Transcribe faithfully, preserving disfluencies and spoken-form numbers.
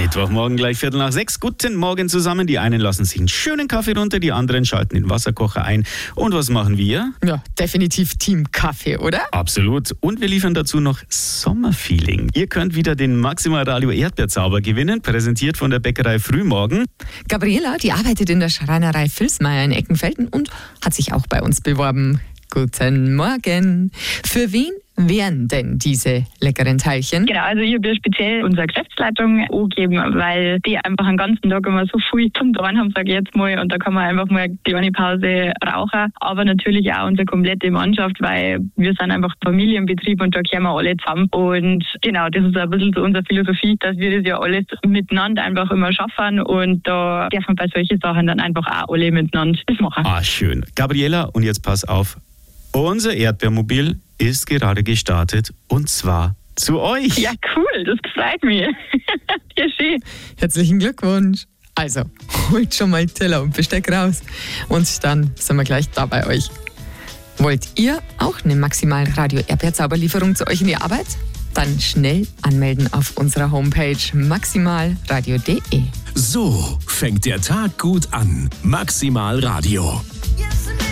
Mittwochmorgen gleich Viertel nach sechs. Guten Morgen zusammen. Die einen lassen sich einen schönen Kaffee runter, die anderen schalten den Wasserkocher ein. Und was machen wir? Ja, definitiv Team Kaffee, oder? Absolut. Und wir liefern dazu noch Sommerfeeling. Ihr könnt wieder den Maximal Radio Erdbeerzauber gewinnen, präsentiert von der Bäckerei Frühmorgen. Gabriela, die arbeitet in der Schreinerei Vilsmeier in Eckenfelden und hat sich auch bei uns beworben. Guten Morgen. Für wen wären denn diese leckeren Teilchen? Genau, also ich habe ja speziell unsere Geschäftsleitung angegeben, weil die einfach den ganzen Tag immer so viel zum Tun haben, sage ich jetzt mal, und da kann man einfach mal eine kleine Pause rauchen, aber natürlich auch unsere komplette Mannschaft, weil wir sind einfach Familienbetrieb und da kehren wir alle zusammen und genau, das ist ein bisschen so unsere Philosophie, dass wir das ja alles miteinander einfach immer schaffen und da dürfen wir bei solchen Sachen dann einfach auch alle miteinander das machen. Ah, schön. Gabriela, und jetzt pass auf, unser Erdbeermobil ist gerade gestartet und zwar zu euch. Ja, cool, das freut mich. Ja, schön. Herzlichen Glückwunsch. Also, holt schon mal Teller und Besteck raus und dann sind wir gleich da bei euch. Wollt ihr auch eine Maximal Radio Erdbeerzauberlieferung zu euch in die Arbeit? Dann schnell anmelden auf unserer Homepage maximalradio punkt de. So fängt der Tag gut an. Maximal Radio.